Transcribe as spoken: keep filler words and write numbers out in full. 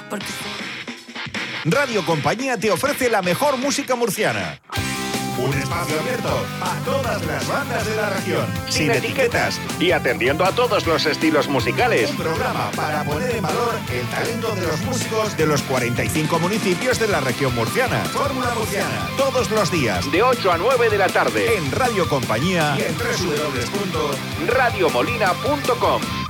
Porque... Radio Compañía te ofrece la mejor música murciana. Un espacio abierto a todas las bandas de la región, sin etiquetas y atendiendo a todos los estilos musicales. Un programa para poner en valor el talento de los músicos de los cuarenta y cinco municipios de la región murciana. Fórmula Murciana, todos los días, de ocho a nueve de la tarde, en Radio Compañía y en doble u doble u doble u punto radio molina punto com.